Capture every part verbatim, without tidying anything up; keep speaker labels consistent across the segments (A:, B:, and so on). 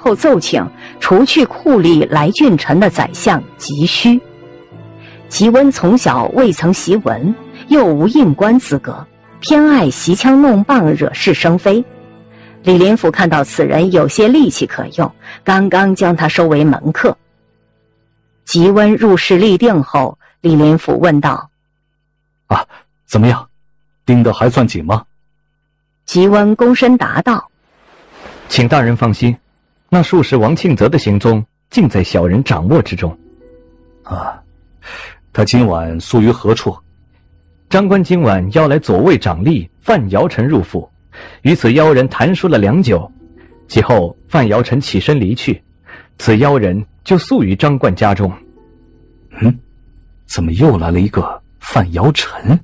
A: 后奏请除去酷吏来俊臣的宰相吉须。吉温从小未曾习文，又无印官资格，偏爱袭枪弄棒，惹是生非。李林甫看到此人有些力气可用，刚刚将他收为门客。吉温入室立定后，李林甫问道：
B: 啊，怎么样？盯得还算紧吗？
A: 吉温躬身答道：
C: 请大人放心，那术士王庆泽的行踪尽在小人掌握之中。
B: 啊，他今晚宿于何处？
C: 张官今晚邀来左卫长吏范尧臣入府，与此妖人谈说了良久，其后范尧臣起身离去，此妖人就宿于张冠家中。
B: 嗯，怎么又来了一个范尧臣？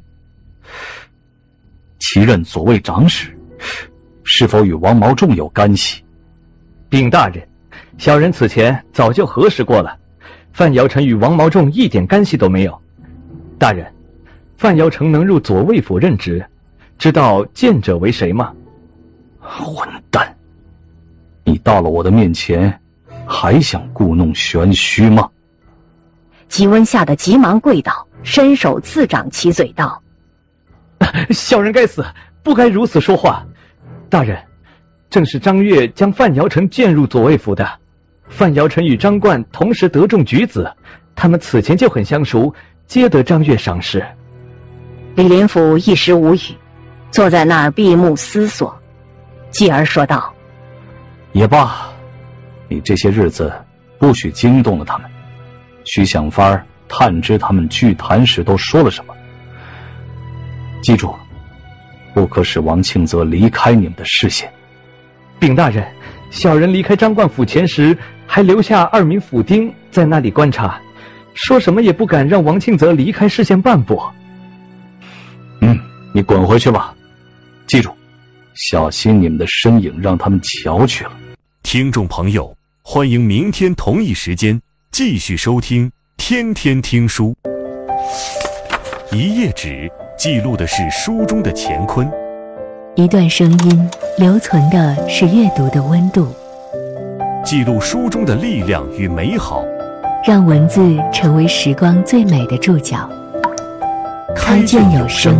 B: 其任左卫长史，是否与王毛仲有干系？
C: 禀大人，小人此前早就核实过了，范尧臣与王毛仲一点干系都没有。大人，范尧臣能入左卫府任职，知道见者为谁吗？
B: 混蛋！你到了我的面前，还想故弄玄虚吗？
A: 吉温吓得急忙跪倒，伸手自掌其嘴道：
C: 小人该死，不该如此说话。大人，正是张悦将范尧臣荐入左卫府的。范尧臣与张冠同时得中举子，他们此前就很相熟，皆得张悦赏识。
A: 李林甫一时无语，坐在那儿闭目思索，继而说道：
B: 也罢，你这些日子不许惊动了他们，需想法探知他们聚谈时都说了什么。记住，不可使王庆泽离开你们的视线。
C: 禀大人，小人离开张冠府前时，还留下二名府丁在那里观察，说什么也不敢让王庆泽离开视线半步。
B: 嗯，你滚回去吧。记住，小心你们的身影让他们瞧去了。
D: 听众朋友，欢迎明天同一时间继续收听天天听书。一页纸记录的是书中的乾坤，
E: 一段声音留存的是阅读的温度，
D: 记录书中的力量与美好，
E: 让文字成为时光最美的注脚。开卷有声。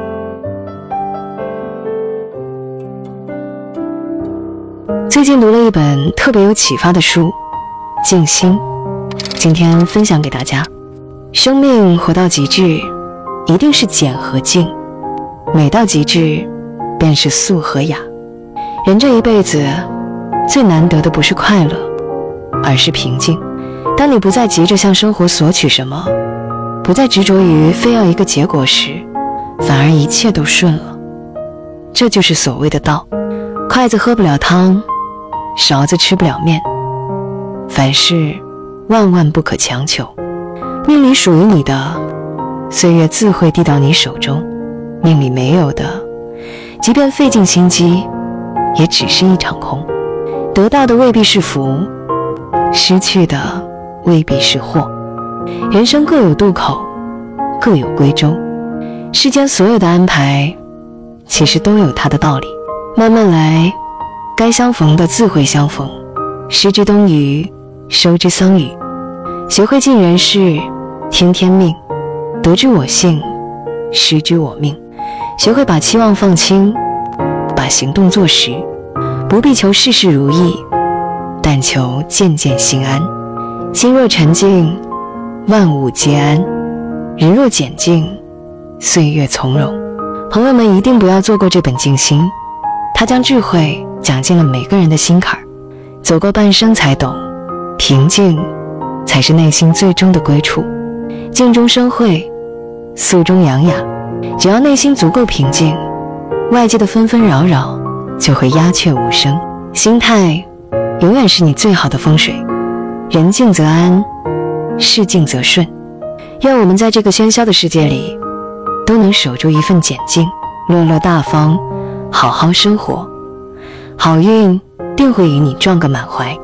F: 最近读了一本特别有启发的书《静心》，今天分享给大家。生命活到极致，一定是简和静，美到极致便是素和雅。人这一辈子最难得的不是快乐，而是平静。当你不再急着向生活索取什么，不再执着于非要一个结果时，反而一切都顺了。这就是所谓的道。筷子喝不了汤，勺子吃不了面，凡事万万不可强求。命里属于你的，岁月自会递到你手中；命里没有的，即便费尽心机，也只是一场空。得到的未必是福，失去的未必是祸。人生各有渡口，各有归舟。世间所有的安排，其实都有它的道理。慢慢来，该相逢的自会相逢。失之东隅，收之桑榆。学会尽人事，听天命，得之我幸，失之我命。学会把期望放轻，把行动做实。不必求事事如意，但求渐渐心安。心若沉静，万物皆安；人若简静，岁月从容。朋友们一定不要错过这本静心，它将智慧讲进了每个人的心坎儿。走过半生才懂，平静才是内心最终的归处。静中生慧，素中养雅。只要内心足够平静，外界的纷纷扰扰就会鸦雀无声。心态永远是你最好的风水。人静则安，事静则顺。愿我们在这个喧嚣的世界里，都能守住一份简静，落落大方，好好生活。好运定会与你撞个满怀。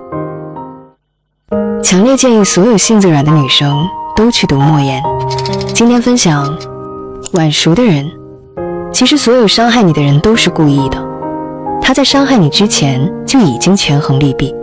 F: 强烈建议所有性子软的女生都去读莫言。今天分享，晚熟的人，其实所有伤害你的人都是故意的，他在伤害你之前就已经权衡利弊。